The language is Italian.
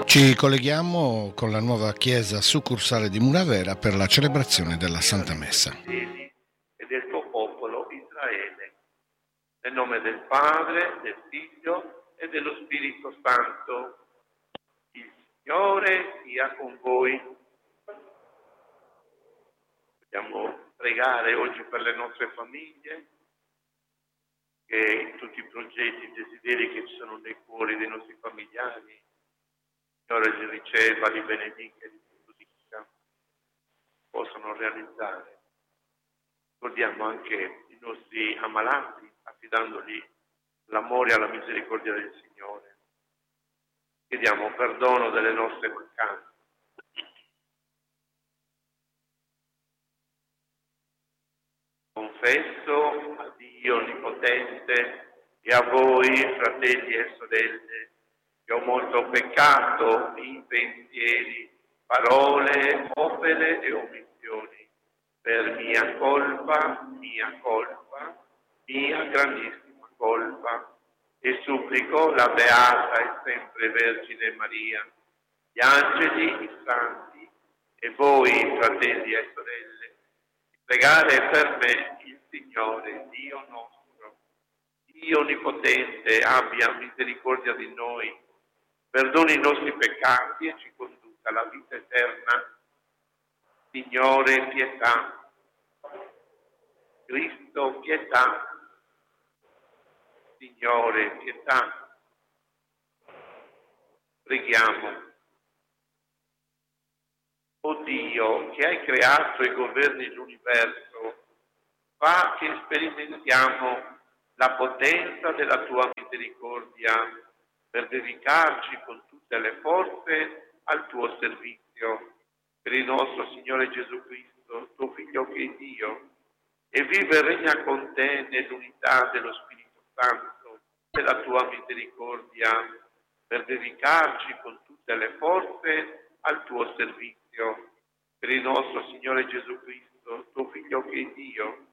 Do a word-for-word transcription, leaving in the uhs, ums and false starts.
Ci colleghiamo con la nuova chiesa succursale di Muravera per la celebrazione della Santa Messa. E del tuo popolo Israele. Nel nome del Padre, del Figlio e dello Spirito Santo. Il Signore sia con voi. Vogliamo pregare oggi per le nostre famiglie, che tutti i progetti, i desideri che ci sono nei cuori dei nostri familiari, il Signore li riceva, li benedica e li custodisca, possano realizzare. Ricordiamo anche i nostri ammalati, affidandoli all'amore e alla misericordia del Signore. Chiediamo perdono delle nostre mancanze. Confesso a Dio Onnipotente e a voi, fratelli e sorelle, che ho molto peccato in pensieri, parole, opere e omissioni, per mia colpa, mia colpa, mia grandissima colpa, e supplico la Beata e sempre Vergine Maria, gli angeli, i santi e voi, fratelli e sorelle, di pregare per me il Signore, Dio nostro. Dio Onnipotente abbia misericordia di noi, perdoni i nostri peccati e ci conduca alla vita eterna. Signore, pietà. Cristo, pietà. Signore, pietà. Preghiamo. O Dio, che hai creato e governi l'universo, fa che sperimentiamo la potenza della tua misericordia per dedicarci con tutte le forze al tuo servizio. Per il nostro Signore Gesù Cristo, tuo Figlio che è Dio, e vive e regna con te nell'unità dello Spirito Santo, della tua misericordia, per dedicarci con tutte le forze al tuo servizio. Per il nostro Signore Gesù Cristo, tuo Figlio che è Dio,